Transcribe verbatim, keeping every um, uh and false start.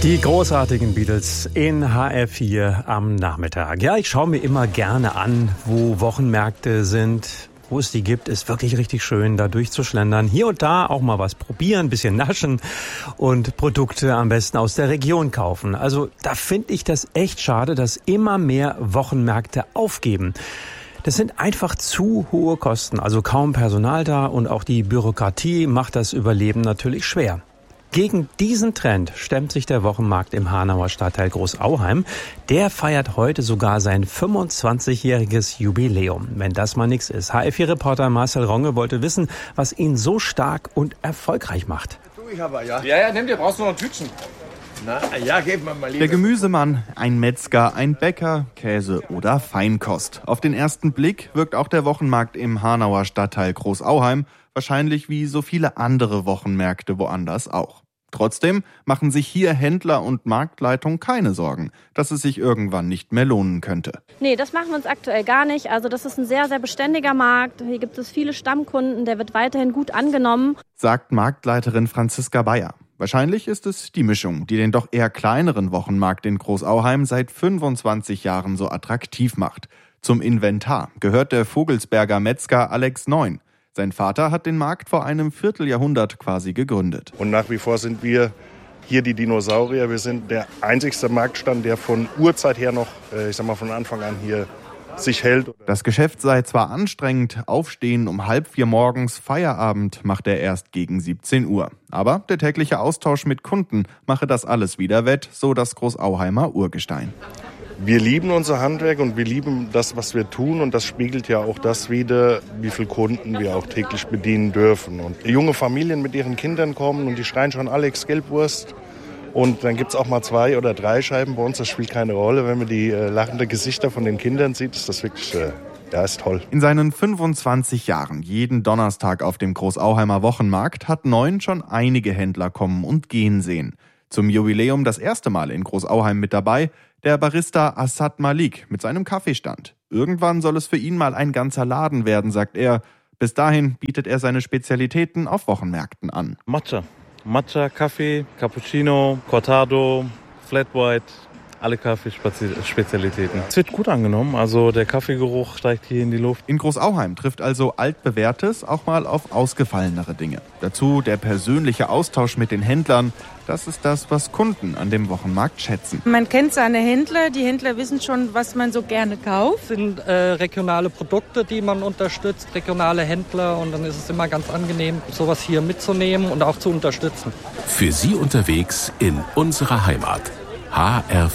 Die großartigen Beatles in H R vier am Nachmittag. Ja, ich schaue mir immer gerne an, wo Wochenmärkte sind, wo es die gibt. Ist wirklich richtig schön, da durchzuschlendern. Hier und da auch mal was probieren, ein bisschen naschen und Produkte am besten aus der Region kaufen. Also da finde ich das echt schade, dass immer mehr Wochenmärkte aufgeben. Das sind einfach zu hohe Kosten, also kaum Personal da und auch die Bürokratie macht das Überleben natürlich schwer. Gegen diesen Trend stemmt sich der Wochenmarkt im Hanauer Stadtteil Großauheim. Der feiert heute sogar sein fünfundzwanzigjähriges Jubiläum. Wenn das mal nichts ist. H R vier-Reporter Marcel Ronge wollte wissen, was ihn so stark und erfolgreich macht. Ich aber, ja. Ja, ja, nimm dir, brauchst du noch ein Tütchen. Na, ja, gib mir mal lieber. Der Gemüsemann, ein Metzger, ein Bäcker, Käse oder Feinkost. Auf den ersten Blick wirkt auch der Wochenmarkt im Hanauer Stadtteil Großauheim wahrscheinlich wie so viele andere Wochenmärkte woanders auch. Trotzdem machen sich hier Händler und Marktleitung keine Sorgen, dass es sich irgendwann nicht mehr lohnen könnte. Nee, das machen wir uns aktuell gar nicht. Also das ist ein sehr, sehr beständiger Markt. Hier gibt es viele Stammkunden, der wird weiterhin gut angenommen, sagt Marktleiterin Franziska Bayer. Wahrscheinlich ist es die Mischung, die den doch eher kleineren Wochenmarkt in Großauheim seit fünfundzwanzig Jahren so attraktiv macht. Zum Inventar gehört der Vogelsberger Metzger Alex Neun. Sein Vater hat den Markt vor einem Vierteljahrhundert quasi gegründet. Und nach wie vor sind wir hier die Dinosaurier. Wir sind der einzigste Marktstand, der von Urzeit her noch, ich sag mal von Anfang an hier sich hält. Das Geschäft sei zwar anstrengend, Aufstehen um halb vier morgens, Feierabend macht er erst gegen siebzehn Uhr. Aber der tägliche Austausch mit Kunden mache das alles wieder wett, so das Großauheimer Urgestein. Wir lieben unser Handwerk und wir lieben das, was wir tun. Und das spiegelt ja auch das wider, wie viele Kunden wir auch täglich bedienen dürfen. Und junge Familien mit ihren Kindern kommen und die schreien schon Alex Gelbwurst. Und dann gibt's auch mal zwei oder drei Scheiben bei uns. Das spielt keine Rolle. Wenn man die äh, lachenden Gesichter von den Kindern sieht, ist das wirklich, äh, ja, ist toll. In seinen fünfundzwanzig Jahren, jeden Donnerstag auf dem Großauheimer Wochenmarkt, hat Neun schon einige Händler kommen und gehen sehen. Zum Jubiläum das erste Mal in Großauheim mit dabei der Barista Assad Malik mit seinem Kaffeestand. Irgendwann soll es für ihn mal ein ganzer Laden werden, sagt er. Bis dahin bietet er seine Spezialitäten auf Wochenmärkten an. Matcha. Matcha, Kaffee, Cappuccino, Cortado, Flat White, alle Kaffeespezialitäten. Es wird gut angenommen, also der Kaffeegeruch steigt hier in die Luft. In Großauheim trifft also altbewährtes auch mal auf ausgefallenere Dinge. Dazu der persönliche Austausch mit den Händlern. Das ist das, was Kunden an dem Wochenmarkt schätzen. Man kennt seine Händler, die Händler wissen schon, was man so gerne kauft. Das sind äh, regionale Produkte, die man unterstützt, regionale Händler, und dann ist es immer ganz angenehm, sowas hier mitzunehmen und auch zu unterstützen. Für Sie unterwegs in unserer Heimat. H R